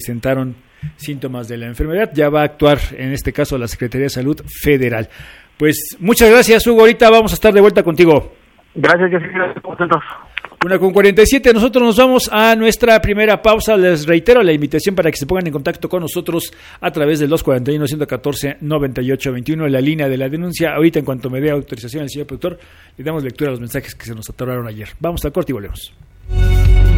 presentaron síntomas de la enfermedad. Ya va a actuar, en este caso, la Secretaría de Salud Federal. Pues muchas gracias, Hugo. Ahorita vamos a estar de vuelta contigo. Gracias, Jessica. 1:47. Nosotros nos vamos a nuestra primera pausa. Les reitero la invitación para que se pongan en contacto con nosotros a través del 241-114-9821, la línea de la denuncia. Ahorita, en cuanto me dé autorización el señor productor, le damos lectura a los mensajes que se nos atoraron ayer. Vamos al corte y volvemos.